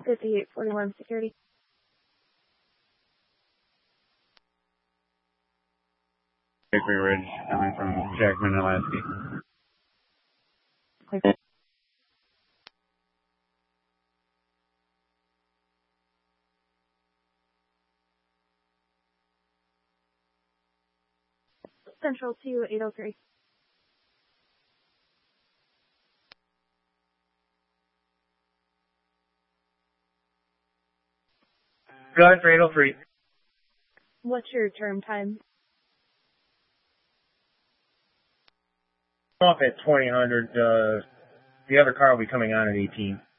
5841 security. Hickory Ridge, coming from Jackman, Alaska. Central 2803. Drive for 803. What's your term time? Off at 2000. The other car will be coming on at 18.